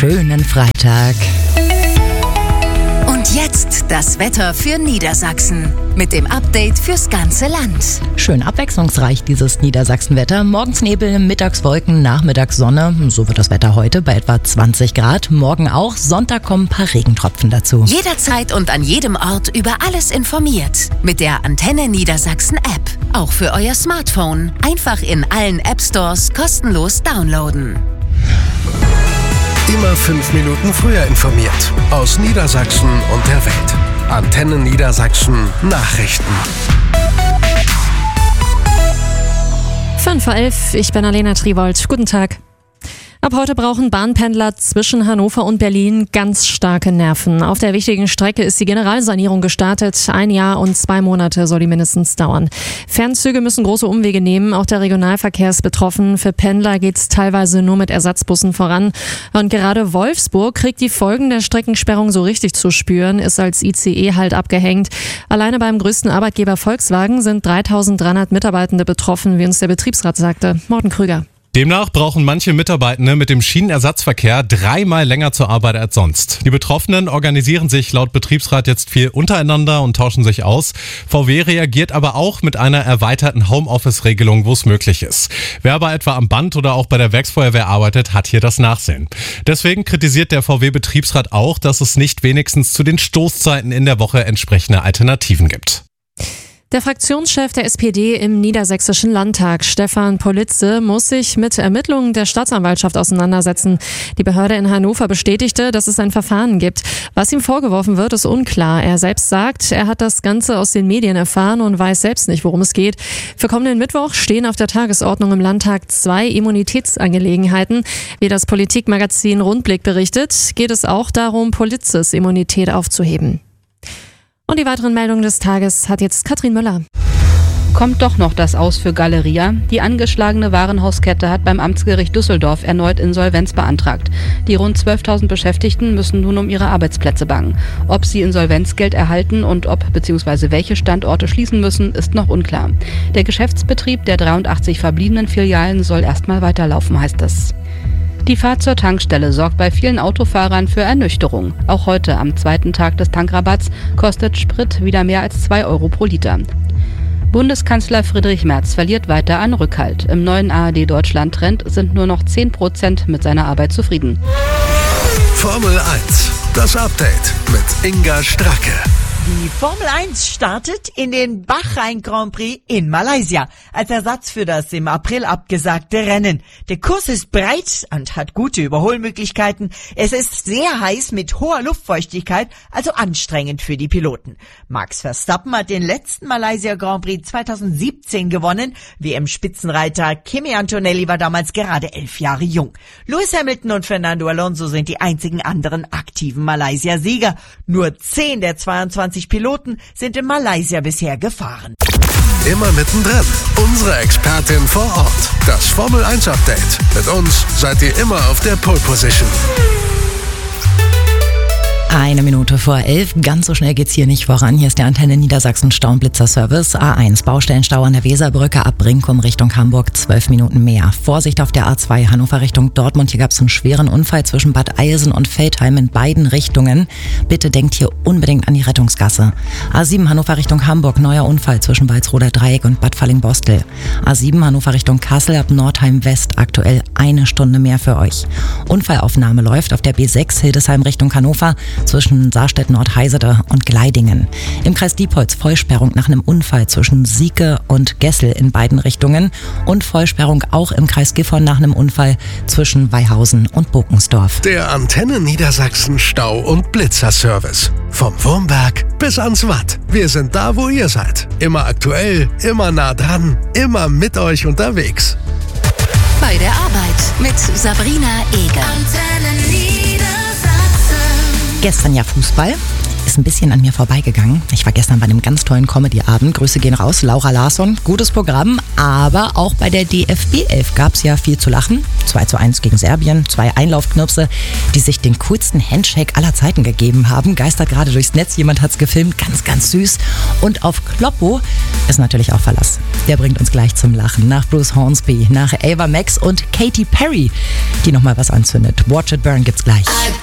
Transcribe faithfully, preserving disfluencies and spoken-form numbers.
schönen Freitag. Und jetzt das Wetter für Niedersachsen mit dem Update fürs ganze Land. Schön abwechslungsreich dieses Niedersachsenwetter. Morgens Nebel, mittags Wolken, nachmittags Sonne. So wird das Wetter heute bei etwa zwanzig Grad. Morgen auch. Sonntag kommen ein paar Regentropfen dazu. Jederzeit und an jedem Ort über alles informiert. Mit der Antenne Niedersachsen App. Auch für euer Smartphone. Einfach in allen App Stores kostenlos downloaden. Immer fünf Minuten früher informiert. Aus Niedersachsen und der Welt. Antenne Niedersachsen Nachrichten. fünf vor elf, ich bin Alena Triwold. Guten Tag. Ab heute brauchen Bahnpendler zwischen Hannover und Berlin ganz starke Nerven. Auf der wichtigen Strecke ist die Generalsanierung gestartet. Ein Jahr und zwei Monate soll die mindestens dauern. Fernzüge müssen große Umwege nehmen. Auch der Regionalverkehr ist betroffen. Für Pendler geht's teilweise nur mit Ersatzbussen voran. Und gerade Wolfsburg kriegt die Folgen der Streckensperrung so richtig zu spüren, ist als I C E halt abgehängt. Alleine beim größten Arbeitgeber Volkswagen sind dreitausenddreihundert Mitarbeitende betroffen, wie uns der Betriebsrat sagte. Morten Krüger. Demnach brauchen manche Mitarbeitende mit dem Schienenersatzverkehr dreimal länger zur Arbeit als sonst. Die Betroffenen organisieren sich laut Betriebsrat jetzt viel untereinander und tauschen sich aus. V W reagiert aber auch mit einer erweiterten Homeoffice-Regelung, wo es möglich ist. Wer aber etwa am Band oder auch bei der Werksfeuerwehr arbeitet, hat hier das Nachsehen. Deswegen kritisiert der V W-Betriebsrat auch, dass es nicht wenigstens zu den Stoßzeiten in der Woche entsprechende Alternativen gibt. Der Fraktionschef der S P D im Niedersächsischen Landtag, Stefan Politze, muss sich mit Ermittlungen der Staatsanwaltschaft auseinandersetzen. Die Behörde in Hannover bestätigte, dass es ein Verfahren gibt. Was ihm vorgeworfen wird, ist unklar. Er selbst sagt, er hat das Ganze aus den Medien erfahren und weiß selbst nicht, worum es geht. Für kommenden Mittwoch stehen auf der Tagesordnung im Landtag zwei Immunitätsangelegenheiten. Wie das Politikmagazin Rundblick berichtet, geht es auch darum, Politzes Immunität aufzuheben. Und die weiteren Meldungen des Tages hat jetzt Katrin Müller. Kommt doch noch das Aus für Galeria. Die angeschlagene Warenhauskette hat beim Amtsgericht Düsseldorf erneut Insolvenz beantragt. Die rund zwölftausend Beschäftigten müssen nun um ihre Arbeitsplätze bangen. Ob sie Insolvenzgeld erhalten und ob bzw. welche Standorte schließen müssen, ist noch unklar. Der Geschäftsbetrieb der dreiundachtzig verbliebenen Filialen soll erstmal weiterlaufen, heißt es. Die Fahrt zur Tankstelle sorgt bei vielen Autofahrern für Ernüchterung. Auch heute, am zweiten Tag des Tankrabatts, kostet Sprit wieder mehr als zwei Euro pro Liter. Bundeskanzler Friedrich Merz verliert weiter an Rückhalt. Im neuen A R D-Deutschland-Trend sind nur noch zehn Prozent mit seiner Arbeit zufrieden. Formel eins, das Update mit Inga Stracke. Die Formel eins startet in den Bahrain Grand Prix in Malaysia als Ersatz für das im April abgesagte Rennen. Der Kurs ist breit und hat gute Überholmöglichkeiten. Es ist sehr heiß mit hoher Luftfeuchtigkeit, also anstrengend für die Piloten. Max Verstappen hat den letzten Malaysia Grand Prix zweitausendsiebzehn gewonnen. W M-Spitzenreiter Kimi Antonelli war damals gerade elf Jahre jung. Lewis Hamilton und Fernando Alonso sind die einzigen anderen aktiven Malaysia-Sieger. Nur zehn der zweiundzwanzig Piloten sind in Malaysia bisher gefahren. Immer mittendrin. Unsere Expertin vor Ort. Das Formel eins Update. Mit uns seid ihr immer auf der Pole Position. Eine Minute vor elf. Ganz so schnell geht's hier nicht voran. Hier ist der Antenne Niedersachsen Stau- und Blitzerservice. A eins, Baustellenstau an der Weserbrücke ab Brinkum Richtung Hamburg, zwölf Minuten mehr. Vorsicht auf der A zwei, Hannover Richtung Dortmund. Hier gab's einen schweren Unfall zwischen Bad Eilsen und Veltheim in beiden Richtungen. Bitte denkt hier unbedingt an die Rettungsgasse. A sieben, Hannover Richtung Hamburg, neuer Unfall zwischen Walsroder Dreieck und Bad Falling-Bostel. A sieben, Hannover Richtung Kassel ab Nordheim West, aktuell eine Stunde mehr für euch. Unfallaufnahme läuft auf der B sechs, Hildesheim Richtung Hannover, zwischen Saarstedt-Nordheisede und Gleidingen. Im Kreis Diepholz Vollsperrung nach einem Unfall zwischen Sieke und Gessel in beiden Richtungen und Vollsperrung auch im Kreis Gifhorn nach einem Unfall zwischen Weihausen und Bokensdorf. Der Antenne Niedersachsen Stau- und Blitzerservice. Vom Wurmberg bis ans Watt. Wir sind da, wo ihr seid. Immer aktuell, immer nah dran, immer mit euch unterwegs. Bei der Arbeit mit Sabrina Eger. Gestern ja Fußball. ist ein bisschen an mir vorbeigegangen. Ich war gestern bei einem ganz tollen Comedy-Abend. Grüße gehen raus, Laura Larsson. Gutes Programm, aber auch bei der D F B elf gab es ja viel zu lachen. zwei zu eins gegen Serbien, zwei Einlaufknirpse, die sich den coolsten Handshake aller Zeiten gegeben haben. Geistert gerade durchs Netz, jemand hat's gefilmt, ganz, ganz süß. Und auf Kloppo ist natürlich auch Verlass. Der bringt uns gleich zum Lachen. Nach Bruce Hornsby, nach Ava Max und Katy Perry, die nochmal was anzündet. Watch It Burn gibt's gleich.